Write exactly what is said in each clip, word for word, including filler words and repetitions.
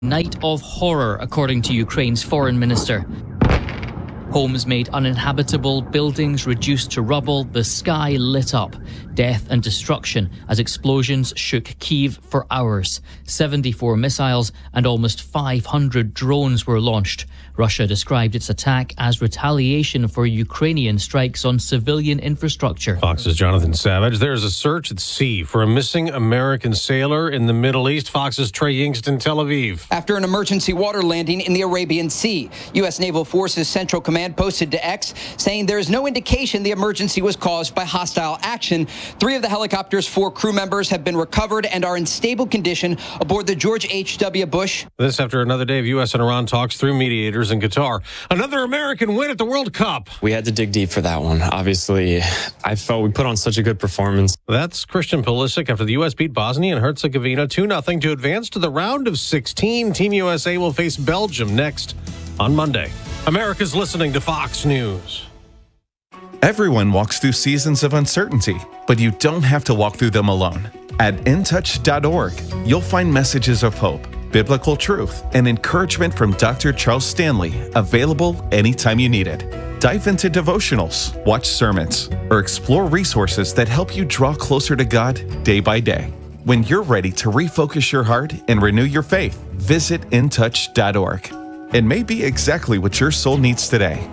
Night of horror, according to Ukraine's foreign minister. Homes made uninhabitable, buildings reduced to rubble, the sky lit up. Death and destruction as explosions shook Kyiv for hours. seventy-four missiles and almost five hundred drones were launched. Russia described its attack as retaliation for Ukrainian strikes on civilian infrastructure. Fox's Jonathan Savage. There's a search at sea for a missing American sailor in the Middle East. Fox's Trey Yingst in Tel Aviv. After an emergency water landing in the Arabian Sea, U S. Naval Forces Central Command posted to X saying there is no indication the emergency was caused by hostile action. Three of the helicopter's four crew members have been recovered and are in stable condition aboard the George H W. Bush. This after another day of U S and Iran talks through mediators in Qatar. Another American win at the World Cup. We had to dig deep for that one. Obviously, I felt we put on such a good performance. That's Christian Pulisic after the U S beat Bosnia and Herzegovina two nothing to advance to the round of sixteen. Team U S A will face Belgium next on Monday. America's listening to Fox News. Everyone walks through seasons of uncertainty, but you don't have to walk through them alone. At in touch dot org, you'll find messages of hope, biblical truth, and encouragement from Doctor Charles Stanley, available anytime you need it. Dive into devotionals, watch sermons, or explore resources that help you draw closer to God day by day. When you're ready to refocus your heart and renew your faith, visit in touch dot org. It may be exactly what your soul needs today.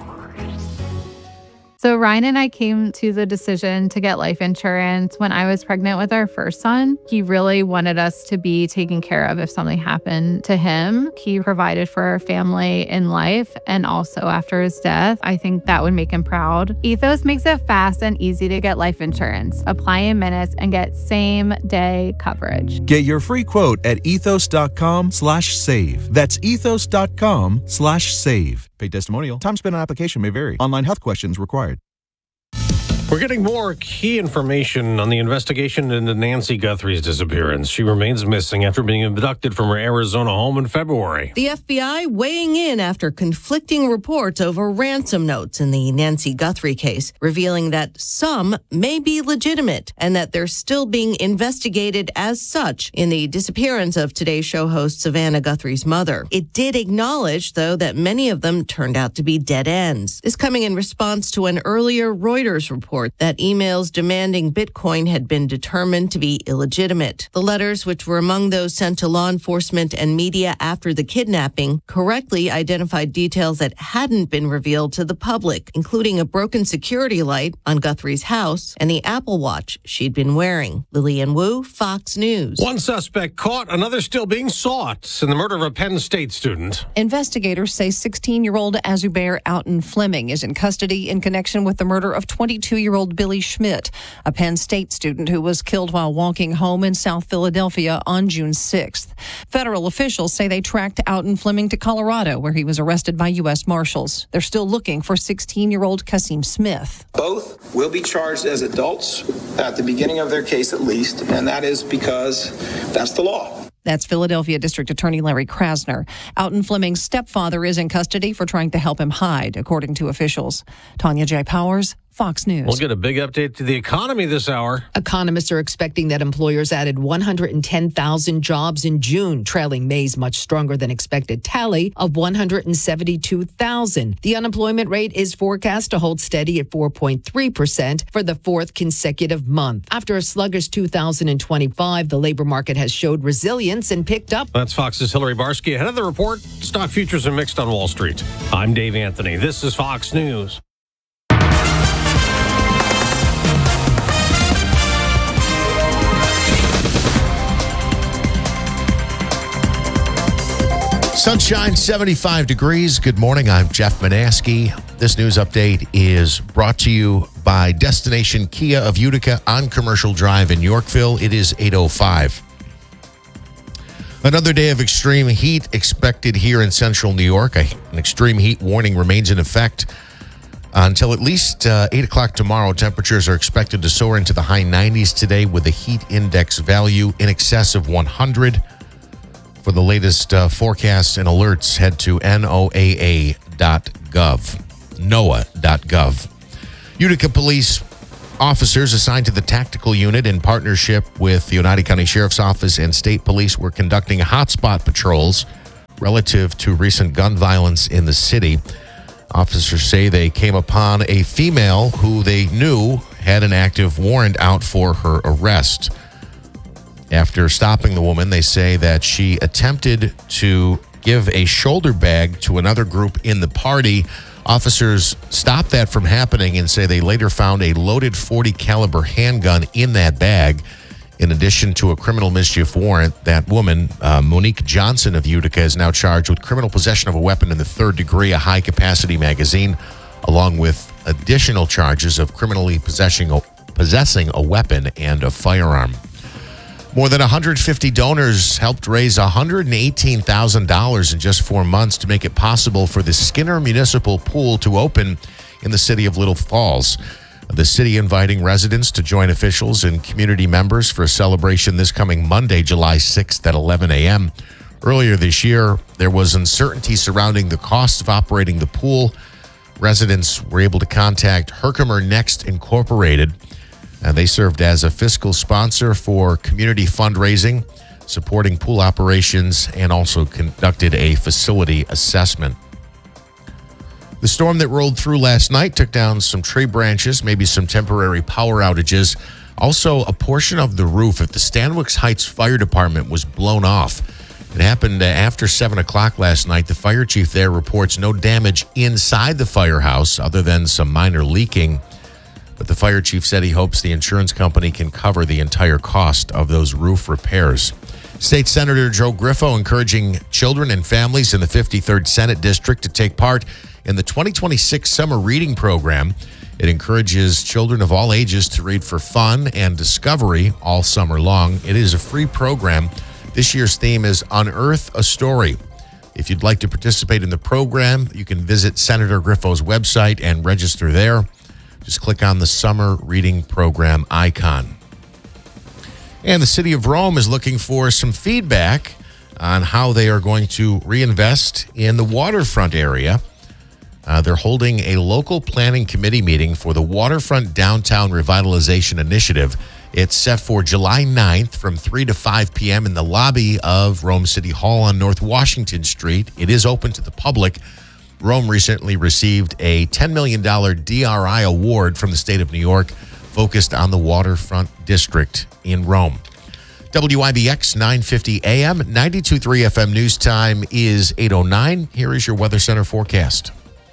So Ryan and I came to the decision to get life insurance when I was pregnant with our first son. He really wanted us to be taken care of if something happened to him. He provided for our family in life and also after his death. I think that would make him proud. Ethos makes it fast and easy to get life insurance. Apply in minutes and get same day coverage. Get your free quote at ethos.com slash save. That's ethos.com slash save. Paid testimonial. Time spent on application may vary. Online health questions required. We're getting more key information on the investigation into Nancy Guthrie's disappearance. She remains missing after being abducted from her Arizona home in February. The F B I weighing in after conflicting reports over ransom notes in the Nancy Guthrie case, revealing that some may be legitimate and that they're still being investigated as such in the disappearance of Today's Show host Savannah Guthrie's mother. It did acknowledge, though, that many of them turned out to be dead ends. This coming in response to an earlier Reuters report that emails demanding Bitcoin had been determined to be illegitimate. The letters, which were among those sent to law enforcement and media after the kidnapping, correctly identified details that hadn't been revealed to the public, including a broken security light on Guthrie's house and the Apple Watch she'd been wearing. Lillian Wu, Fox News. One suspect caught, another still being sought in the murder of a Penn State student. Investigators say sixteen-year-old Azubair Outen Fleming is in custody in connection with the murder of twenty-two-year-old Billy Schmidt, a Penn State student who was killed while walking home in South Philadelphia on June sixth. Federal officials say they tracked Outen Fleming to Colorado, where he was arrested by U S Marshals. They're still looking for sixteen-year-old Kasim Smith. Both will be charged as adults at the beginning of their case at least, and that is because that's the law. That's Philadelphia District Attorney Larry Krasner. Outen Fleming's stepfather is in custody for trying to help him hide, according to officials. Tanya J. Powers, Fox News. We'll get a big update to the economy this hour. Economists are expecting that employers added one hundred ten thousand jobs in June, trailing May's much stronger than expected tally of one hundred seventy-two thousand. The unemployment rate is forecast to hold steady at four point three percent for the fourth consecutive month. After a sluggish two thousand twenty-five, the labor market has showed resilience and picked up. That's Fox's Hillary Barsky. Ahead of the report, stock futures are mixed on Wall Street. I'm Dave Anthony. This is Fox News. Sunshine, seventy-five degrees. Good morning. I'm Jeff Manaski. This news update is brought to you by Destination Kia of Utica on Commercial Drive in Yorkville. It is eight oh five. Another day of extreme heat expected here in central New York. An extreme heat warning remains in effect until at least uh, eight o'clock tomorrow. Temperatures are expected to soar into the high nineties today with a heat index value in excess of one hundred. For the latest uh, forecasts and alerts, head to N O A A dot gov, N O A A dot gov. Utica Police officers assigned to the tactical unit in partnership with the Oneida County Sheriff's Office and State Police were conducting hotspot patrols relative to recent gun violence in the city. Officers say they came upon a female who they knew had an active warrant out for her arrest. After stopping the woman, they say that she attempted to give a shoulder bag to another group in the party. Officers stopped that from happening and say they later found a loaded forty caliber handgun in that bag. In addition to a criminal mischief warrant, that woman, uh, Monique Johnson of Utica, is now charged with criminal possession of a weapon in the third degree, a high-capacity magazine, along with additional charges of criminally possessing a, possessing a weapon and a firearm. More than one hundred fifty donors helped raise one hundred eighteen thousand dollars in just four months to make it possible for the Skinner Municipal Pool to open in the city of Little Falls. The city inviting residents to join officials and community members for a celebration this coming Monday, July sixth at eleven a.m. Earlier this year, there was uncertainty surrounding the cost of operating the pool. Residents were able to contact Herkimer Next Incorporated, and they served as a fiscal sponsor for community fundraising, supporting pool operations, and also conducted a facility assessment. The storm that rolled through last night took down some tree branches, maybe some temporary power outages. Also, a portion of the roof at the Stanwix Heights Fire Department was blown off. It happened after seven o'clock last night. The fire chief there reports no damage inside the firehouse other than some minor leaking. But the fire chief said he hopes the insurance company can cover the entire cost of those roof repairs. State Senator Joe Griffo encouraging children and families in the fifty-third Senate District to take part in the twenty twenty-six summer reading program. It encourages children of all ages to read for fun and discovery all summer long. It is a free program. This year's theme is Unearth a Story. If you'd like to participate in the program, you can visit Senator Griffo's website and register there. Just click on the summer reading program icon. And the city of Rome is looking for some feedback on how they are going to reinvest in the waterfront area. Uh, they're holding a local planning committee meeting for the Waterfront Downtown Revitalization Initiative. It's set for July ninth from three to five p.m. in the lobby of Rome City Hall on North Washington Street. It is open to the public. Rome recently received a ten million dollars D R I award from the state of New York focused on the waterfront district in Rome. W I B X nine fifty A M, ninety-two point three F M news time is eight oh nine. Here is your Weather Center forecast.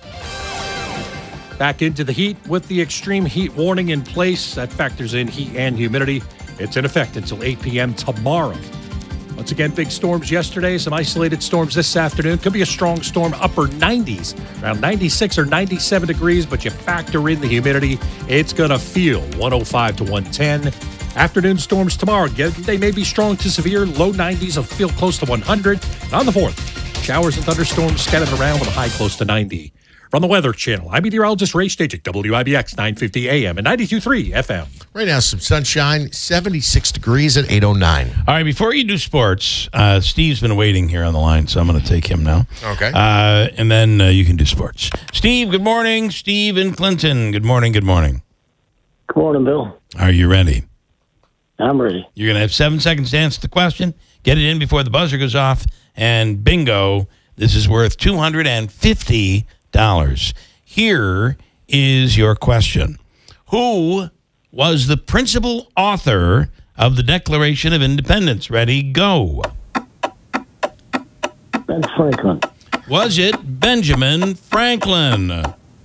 Back into the heat with the extreme heat warning in place. That factors in heat and humidity. It's in effect until eight p.m. tomorrow. Once again, big storms yesterday, some isolated storms this afternoon. Could be a strong storm, upper nineties, around ninety-six or ninety-seven degrees, but you factor in the humidity, it's going to feel one oh five to one ten. Afternoon storms tomorrow, they may be strong to severe, low nineties, will feel close to one hundred. And on the fourth, showers and thunderstorms scattered around with a high close to ninety. From the Weather Channel, I'm meteorologist Ray Stachik, W I B X nine fifty A M and ninety-two point three F M. Right now, some sunshine, seventy-six degrees at eight oh nine. All right, before you do sports, uh, Steve's been waiting here on the line, so I'm going to take him now. Okay. Uh, and then uh, you can do sports. Steve, good morning. Steve in Clinton. Good morning, good morning. Good morning, Bill. Are you ready? I'm ready. You're going to have seven seconds to answer the question. Get it in before the buzzer goes off, and bingo, this is worth two hundred fifty dollars. Here is your question. Who was the principal author of the Declaration of Independence? Ready, go. Ben Franklin. Was it Benjamin Franklin?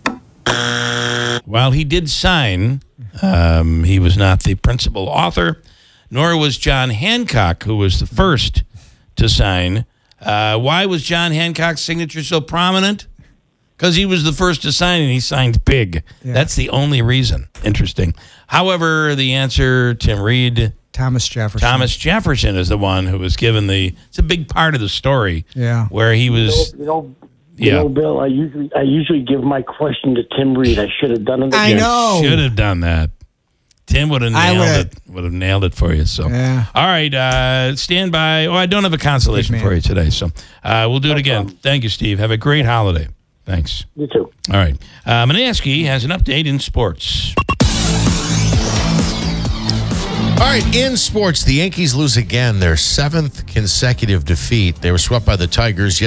While he did sign, um, he was not the principal author, nor was John Hancock, who was the first to sign. Uh, why was John Hancock's signature so prominent? Because he was the first to sign, and he signed big. Yeah. That's the only reason. Interesting. However, the answer, Tim Reed. Thomas Jefferson. Thomas Jefferson is the one who was given the, it's a big part of the story. Yeah. Where he was. You know, you yeah. know, Bill, I usually I usually give my question to Tim Reed. I should have done it again. I know. Should have done that. Tim would have nailed it. Would have nailed it for you. So, yeah. All right, uh, stand by. Oh, I don't have a consolation for you today, so uh, we'll do no it again. Problem. Thank you, Steve. Have a great holiday. Thanks. You too. All right. Uh, Manaski has an update in sports. All right, in sports, the Yankees lose again, their seventh consecutive defeat. They were swept by the Tigers.